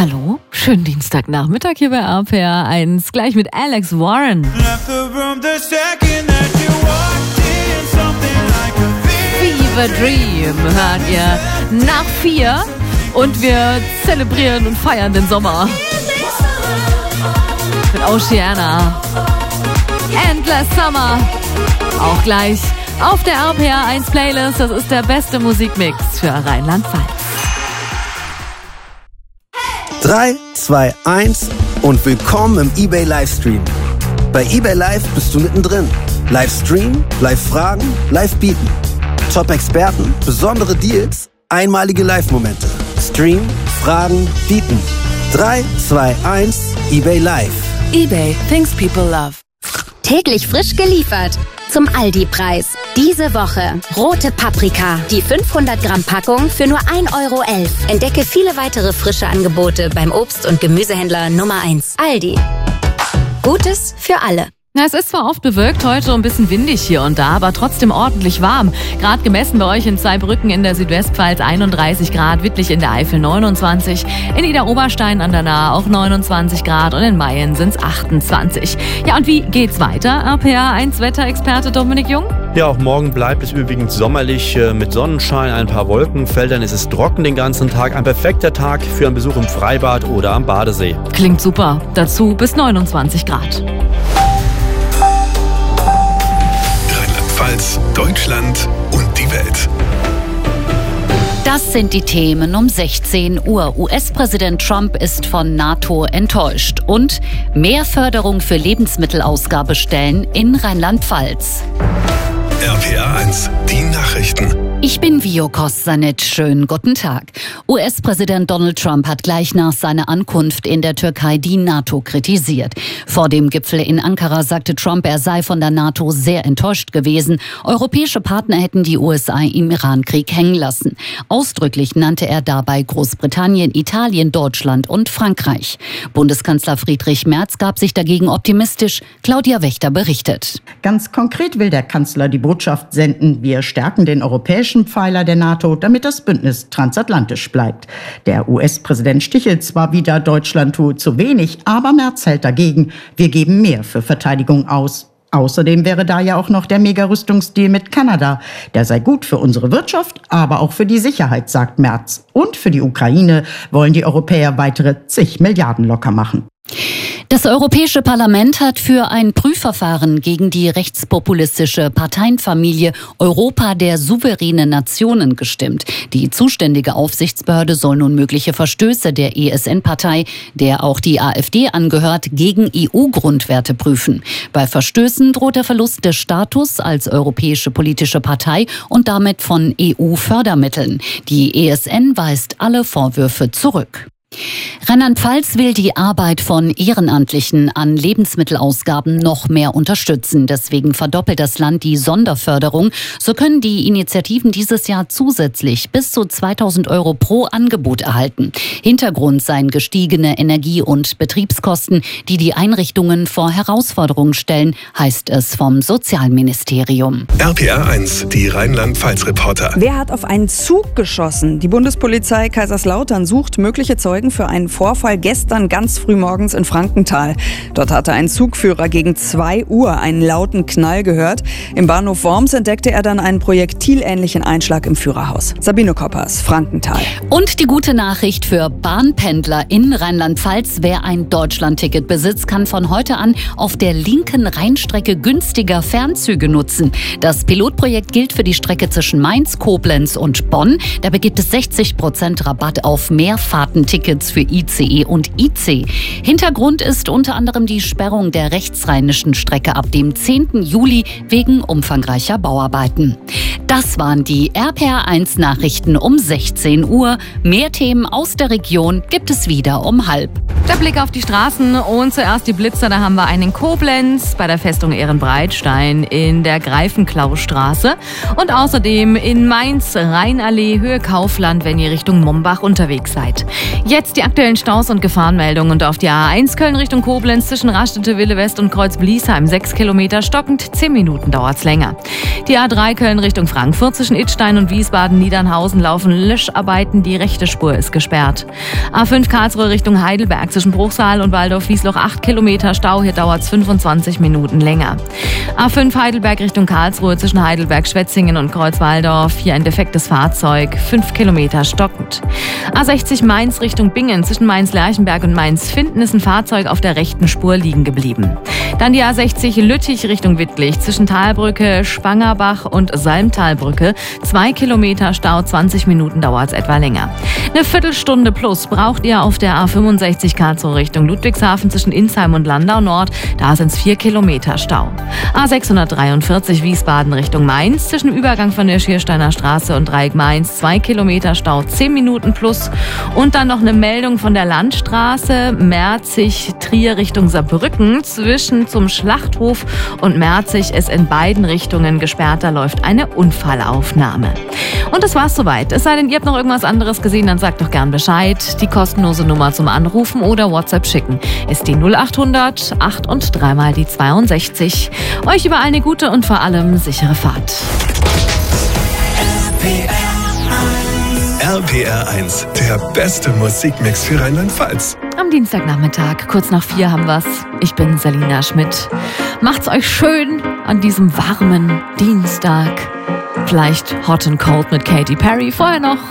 Hallo, schönen Dienstagnachmittag hier bei RPR 1, gleich mit Alex Warren. Fever Dream hört ihr nach 4 und wir zelebrieren und feiern den Sommer. Mit Oceana. Endless Summer. Auch gleich auf der RPR 1 Playlist. Das ist der beste Musikmix für Rheinland-Pfalz. 3, 2, 1 und willkommen im eBay Livestream. Bei eBay Live bist du mittendrin. Livestream, Live-Fragen, Live-Bieten. Top-Experten, besondere Deals, einmalige Live-Momente. Stream, Fragen, Bieten. 3, 2, 1, eBay Live. eBay, things people love. Täglich frisch geliefert. Zum Aldi-Preis. Diese Woche rote Paprika. Die 500 Gramm Packung für nur 1,11 Euro. Entdecke viele weitere frische Angebote beim Obst- und Gemüsehändler Nummer 1. Aldi. Gutes für alle. Na, es ist zwar oft bewölkt heute und ein bisschen windig hier und da, aber trotzdem ordentlich warm. Gerade gemessen bei euch in Zweibrücken in der Südwestpfalz 31 Grad, Wittlich in der Eifel 29, in Idar-Oberstein an der Nahe auch 29 Grad und in Mayen sind es 28. Ja, und wie geht's weiter? RPR 1 Wetterexperte Dominik Jung? Ja, auch morgen bleibt es überwiegend sommerlich mit Sonnenschein, ein paar Wolkenfeldern. Es ist trocken den ganzen Tag. Ein perfekter Tag für einen Besuch im Freibad oder am Badesee. Klingt super. Dazu bis 29 Grad. Rheinland-Pfalz, Deutschland und die Welt. Das sind die Themen um 16 Uhr. US-Präsident Trump ist von NATO enttäuscht. Und mehr Förderung für Lebensmittelausgabestellen in Rheinland-Pfalz. RPR 1, die Nachrichten. Ich bin Vio Kostanic. Schönen guten Tag. US-Präsident Donald Trump hat gleich nach seiner Ankunft in der Türkei die NATO kritisiert. Vor dem Gipfel in Ankara sagte Trump, er sei von der NATO sehr enttäuscht gewesen. Europäische Partner hätten die USA im Irankrieg hängen lassen. Ausdrücklich nannte er dabei Großbritannien, Italien, Deutschland und Frankreich. Bundeskanzler Friedrich Merz gab sich dagegen optimistisch. Claudia Wächter berichtet. Ganz konkret will der Kanzler die Botschaft senden: Wir stärken den europäischen Pfeiler der NATO, damit das Bündnis transatlantisch bleibt. Der US-Präsident stichelt zwar wieder, Deutschland tue zu wenig, aber Merz hält dagegen. Wir geben mehr für Verteidigung aus. Außerdem wäre da ja auch noch der Mega-Rüstungsdeal mit Kanada. Der sei gut für unsere Wirtschaft, aber auch für die Sicherheit, sagt Merz. Und für die Ukraine wollen die Europäer weitere zig Milliarden locker machen. Das Europäische Parlament hat für ein Prüfverfahren gegen die rechtspopulistische Parteienfamilie Europa der souveränen Nationen gestimmt. Die zuständige Aufsichtsbehörde soll nun mögliche Verstöße der ESN-Partei, der auch die AfD angehört, gegen EU-Grundwerte prüfen. Bei Verstößen droht der Verlust des Status als europäische politische Partei und damit von EU-Fördermitteln. Die ESN weist alle Vorwürfe zurück. Rheinland-Pfalz will die Arbeit von Ehrenamtlichen an Lebensmittelausgaben noch mehr unterstützen. Deswegen verdoppelt das Land die Sonderförderung. So können die Initiativen dieses Jahr zusätzlich bis zu 2.000 Euro pro Angebot erhalten. Hintergrund seien gestiegene Energie- und Betriebskosten, die die Einrichtungen vor Herausforderungen stellen, heißt es vom Sozialministerium. RPR 1, die Rheinland-Pfalz-Reporter. Wer hat auf einen Zug geschossen? Die Bundespolizei Kaiserslautern sucht mögliche Zeugen für einen Vorfall gestern ganz früh morgens in Frankenthal. Dort hatte ein Zugführer gegen 2 Uhr einen lauten Knall gehört. Im Bahnhof Worms entdeckte er dann einen projektilähnlichen Einschlag im Führerhaus. Sabine Koppers, Frankenthal. Und die gute Nachricht für Bahnpendler in Rheinland-Pfalz: Wer ein Deutschlandticket besitzt, kann von heute an auf der linken Rheinstrecke günstiger Fernzüge nutzen. Das Pilotprojekt gilt für die Strecke zwischen Mainz, Koblenz und Bonn. Dabei gibt es 60% Rabatt auf Mehrfahrtentickets für ICE und IC. Hintergrund ist unter anderem die Sperrung der rechtsrheinischen Strecke ab dem 10. Juli wegen umfangreicher Bauarbeiten. Das waren die RPR 1 Nachrichten um 16 Uhr. Mehr Themen aus der Region gibt es wieder um 12:30. Der Blick auf die Straßen und zuerst die Blitzer. Da haben wir einen in Koblenz, bei der Festung Ehrenbreitstein in der Greifenklaustraße und außerdem in Mainz, Rheinallee, Höhe Kaufland, wenn ihr Richtung Mombach unterwegs seid. Jetzt Jetzt die aktuellen Staus und Gefahrenmeldungen. Und auf die A1 Köln Richtung Koblenz zwischen Raststätte Wille West und Kreuz Bliesheim 6 Kilometer stockend, 10 Minuten dauert's länger. Die A3 Köln Richtung Frankfurt zwischen Idstein und Wiesbaden-Niedernhausen laufen Löscharbeiten, die rechte Spur ist gesperrt. A5 Karlsruhe Richtung Heidelberg zwischen Bruchsal und Waldorf-Wiesloch 8 Kilometer Stau, hier dauert's 25 Minuten länger. A5 Heidelberg Richtung Karlsruhe zwischen Heidelberg-Schwetzingen und Kreuz-Waldorf, hier ein defektes Fahrzeug, 5 Kilometer stockend. A60 Mainz Richtung Bingen zwischen Mainz-Lerchenberg und Mainz-Finden ist ein Fahrzeug auf der rechten Spur liegen geblieben. Dann die A60 Lüttich Richtung Wittlich zwischen Talbrücke, Spangerbach und Salmtalbrücke, 2 Kilometer Stau, 20 Minuten dauert es etwa länger. Eine Viertelstunde plus braucht ihr auf der A65 Karlsruhe Richtung Ludwigshafen zwischen Insheim und Landau Nord, da sind es 4 Kilometer Stau. A643 Wiesbaden Richtung Mainz zwischen Übergang von der Schiersteiner Straße und Dreieck Mainz, 2 Kilometer Stau, 10 Minuten plus. Und dann noch eine Meldung von der Landstraße Merzig-Trier Richtung Saarbrücken. Zwischen zum Schlachthof und Merzig ist in beiden Richtungen gesperrt. Da läuft eine Unfallaufnahme. Und das war's soweit. Es sei denn, ihr habt noch irgendwas anderes gesehen, dann sagt doch gern Bescheid. Die kostenlose Nummer zum Anrufen oder WhatsApp schicken ist die 0800 8 und 3 mal die 62. Euch überall eine gute und vor allem sichere Fahrt. RPR 1, der beste Musikmix für Rheinland-Pfalz. Am Dienstagnachmittag, kurz nach 4 haben wir's. Ich bin Selina Schmidt. Macht's euch schön an diesem warmen Dienstag. Vielleicht Hot and Cold mit Katy Perry. Vorher noch